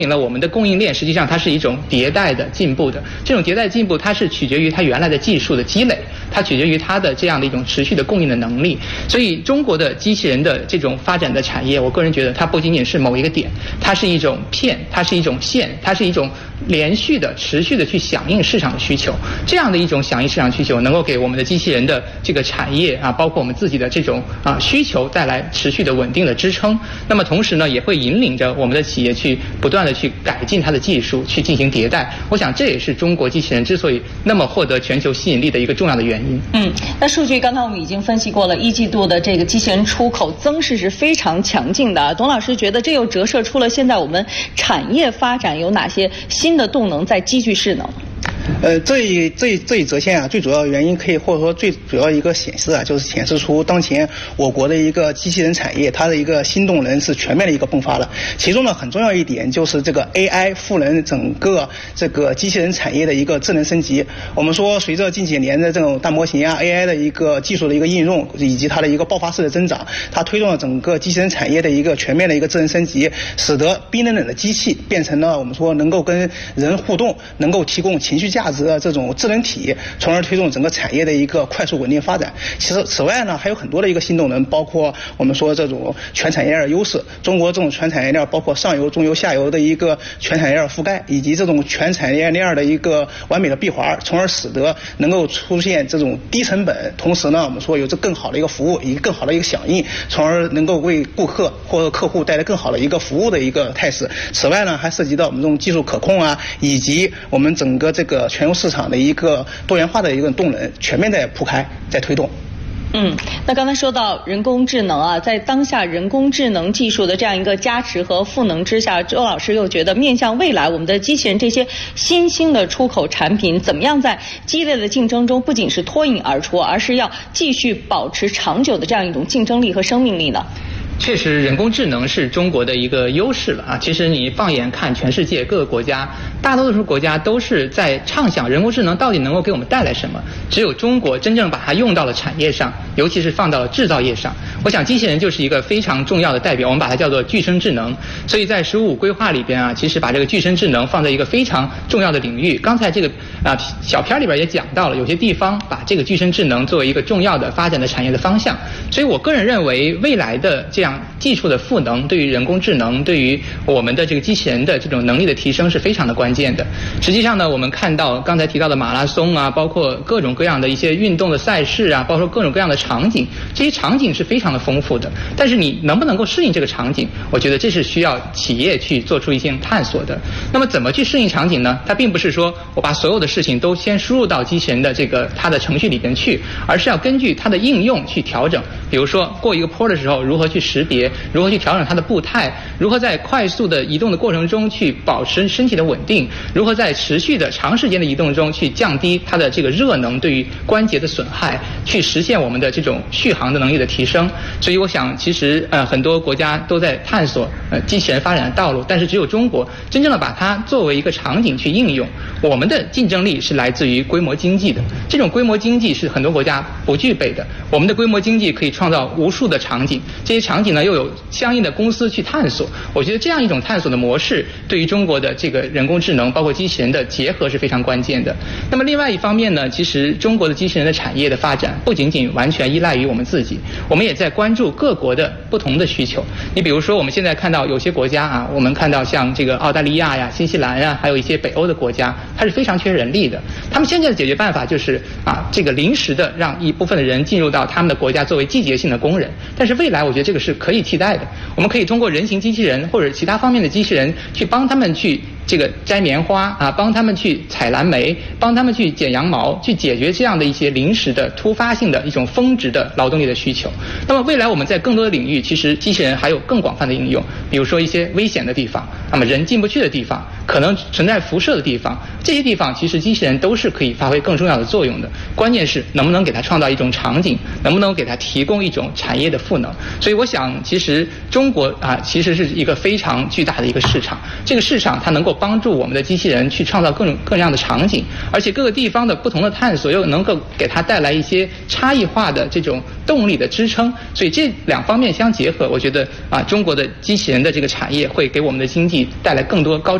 了我们的供应链实际上它是一种迭代的进步的，这种迭代进步它是取决于它原来的技术的积累，它取决于它的这样的一种持续的供应的能力。所以中国的机器人的这种发展的产业，我个人觉得它不仅仅是某一个点，它是一种片，它是一种线，它是一种连续的持续的去响应市场的需求，这样的一种响应市场需求能够给我们的机器人的这个产业啊，包括我们自己的这种需求带来持续的稳定的支撑。那么同时呢，也会引领着我们的企业去不断的去改进它的技术，去进行迭代。我想这也是中国机器人之所以那么获得全球吸引力的一个重要的原因。 那数据刚才我们已经分析过了，一季度的这个机器人出口增势是非常强劲的。董老师觉得这又折射出了现在我们产业发展有哪些新的动能在积聚势能？ 这一折线啊，最主要原因可以或者说最主要一个显示啊，就是显示出当前我国的一个机器人产业，它的一个新动能是全面的一个迸发了。其中呢，很重要一点就是这个 AI 赋能整个这个机器人产业的一个智能升级。我们说，随着近几年的这种大模型啊 AI 的一个技术的一个应用，以及它的一个爆发式的增长，它推动了整个机器人产业的一个全面的一个智能升级，使得冰冷冷的机器变成了我们说能够跟人互动，能够提供情绪价值的这种智能体，从而推动整个产业的一个快速稳定发展。其实此外呢，还有很多的一个新动能，包括我们说这种全产业链优势，中国这种全产业链包括上游、中游、下游的一个全产业链覆盖，以及这种全产业链的一个完美的闭环，从而使得能够出现这种低成本，同时呢我们说有着更好的一个服务以及更好的一个响应，从而能够为顾客或者客户带来更好的一个服务的一个态势。此外呢，还涉及到我们这种技术可控啊，以及我们整个这个全球市场的一个多元化的一个动能全面在铺开，在推动。 那刚才说到人工智能啊，在当下人工智能技术的这样一个加持和赋能之下，周老师又觉得面向未来，我们的机器人这些新兴的出口产品，怎么样在激烈的竞争中不仅是脱颖而出，而是要继续保持长久的这样一种竞争力和生命力呢？ 确实，人工智能是中国的一个优势了啊。其实你放眼看全世界各个国家，大多数国家都是在畅想人工智能到底能够给我们带来什么，只有中国真正把它用到了产业上，尤其是放到了制造业上。我想机器人就是一个非常重要的代表，我们把它叫做具身智能。所以在15规划里边啊，其实把这个具身智能放在一个非常重要的领域。刚才这个小片里边也讲到了，有些地方把这个具身智能作为一个重要的发展的产业的方向。所以我个人认为，未来的这样技术的赋能对于人工智能，对于我们的这个机器人的这种能力的提升是非常的关键的。实际上呢，我们看到刚才提到的马拉松啊，包括各种各样的一些运动的赛事啊，包括各种各样的场景，这些场景是非常的丰富的。但是你能不能够适应这个场景，我觉得这是需要企业去做出一些探索的。那么怎么去适应场景呢？它并不是说我把所有的事情都先输入到机器人的它的程序里边去，而是要根据它的应用去调整。比如说过一个坡的时候，如何去识别，如何去调整它的步态，如何在快速的移动的过程中去保持身体的稳定，如何在持续的长时间的移动中去降低它的这个热能对于关节的损害，去实现我们的这种续航的能力的提升。所以我想其实很多国家都在探索机器人发展的道路，但是只有中国真正的把它作为一个场景去应用。我们的竞争力是来自于规模经济的，这种规模经济是很多国家不具备的。我们的规模经济可以创造无数的场景，这些场景呢又有相应的公司去探索。我觉得这样一种探索的模式对于中国的这个人工智能包括机器人的结合是非常关键的。那么另外一方面呢，其实中国的机器人的产业的发展不仅仅完全依赖于我们自己，我们也在关注各国的不同的需求。你比如说我们现在看到有些国家啊，我们看到像这个澳大利亚呀、新西兰呀，还有一些北欧的国家，它是非常缺人力的。他们现在的解决办法就是这个临时的让一部分的人进入到他们的国家作为季节性的工人，但是未来我觉得这个是可以替代的。我们可以通过人形机器人或者其他方面的机器人去帮他们去这个摘棉花帮他们去采蓝莓，帮他们去剪羊毛，去解决这样的一些临时的突发性的一种峰值的劳动力的需求。那么未来我们在更多的领域，其实机器人还有更广泛的应用，比如说一些危险的地方，那么人进不去的地方，可能存在辐射的地方，这些地方其实机器人都是可以发挥更重要的作用的。关键是能不能给它创造一种场景，能不能给它提供一种产业的赋能。所以我想其实中国其实是一个非常巨大的一个市场，这个市场它能够帮助我们的机器人去创造各种各样的场景，而且各个地方的不同的探索又能够给它带来一些差异化的这种动力的支撑，所以这两方面相结合，我觉得中国的机器人的这个产业会给我们的经济带来更多高